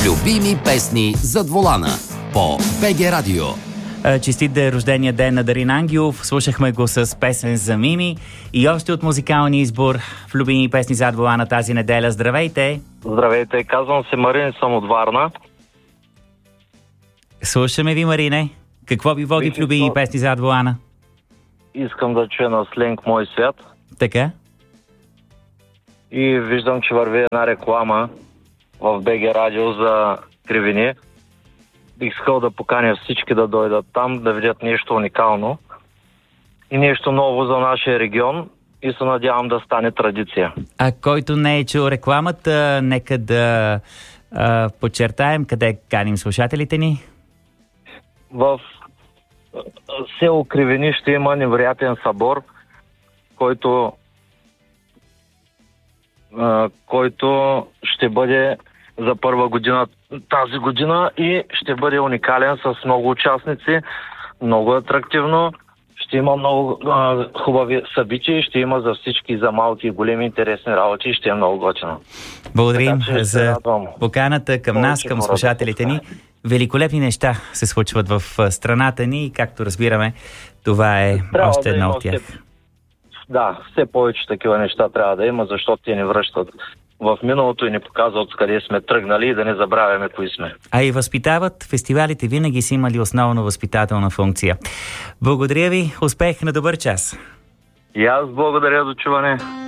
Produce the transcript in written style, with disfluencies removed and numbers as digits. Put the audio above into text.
Любими песни зад волана по БГ Радио. Честит да е рождения ден на Дарин Ангелов. Слушахме го с песен за Мими и още от музикалния избор в любими песни зад волана тази неделя. Здравейте! Здравейте, казвам се Марин, съм от Варна. Слушаме ви, Марине. Какво ви води в любими песни зад волана? Искам да чуя на Сленг "Мой свят". Така? И виждам, че върви една реклама в БГ Радио за Кривини. Бих искал да поканя всички да дойдат там, да видят нещо уникално и нещо ново за нашия регион и се надявам да стане традиция. А който не е чул рекламата, нека да подчертаем къде каним слушателите ни. В село Кривини ще има невероятен събор, който ще бъде за първа година тази година и ще бъде уникален с много участници, много атрактивно. Ще има много хубави събития, ще има за всички, за малки и големи интересни работи и ще е много готино. Благодарим за поканата към нас, към слушателите ни. Великолепни неща се случват в страната ни и както разбираме, това е още едно от тях. Да, все повече такива неща трябва да има, защото те ни връщат в миналото и ни показват къде сме тръгнали и да не забравяме кои сме. А и възпитават. Фестивалите винаги са имали основно възпитателна функция. Благодаря ви. Успех на добър час. И аз благодаря за чуване.